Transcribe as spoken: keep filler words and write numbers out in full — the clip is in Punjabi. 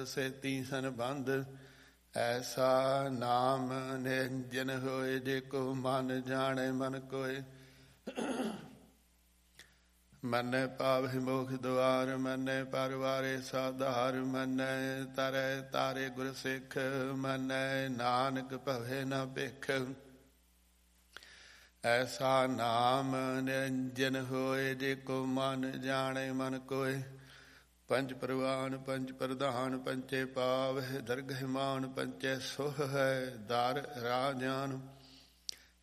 ਸੇਤੀ ਸੰਬੰਧ। ਐਸਾ ਨਾਮ ਨਿਰੰਜਨ ਹੋਏ, ਜੇ ਕੋ ਮਨ ਜਾਣੇ ਮਨ ਕੋਏ। ਮੰਨੈ ਪਾਵਹਿ ਮੋਖ ਦੁਆਰ, ਮੰਨੈ ਪਰਵਾਰੇ ਸਾਧਾਰ। ਮੰਨੈ ਤਰੈ ਤਾਰੇ ਗੁਰ ਸਿੱਖ, ਮੰਨੈ ਨਾਨਕ ਭਵੈ ਨ ਭਿਖ। ਐਸਾ ਨਾਮ ਨਿਰੰਜਨ ਹੋਏ, ਜੇ ਕੋ ਮਨ ਜਾਣੇ ਮਨ ਕੋਏ। ਪੰਜ ਪ੍ਰਵਾਨ ਪੰਜ ਪ੍ਰਧਾਨ, ਪੰਚੇ ਪਾਵਹਿ ਦਰਗਹਿ ਮਾਨ। ਪੰਚੇ ਸੁਹ ਹੈ ਦਰ ਰਾਜਾਨ,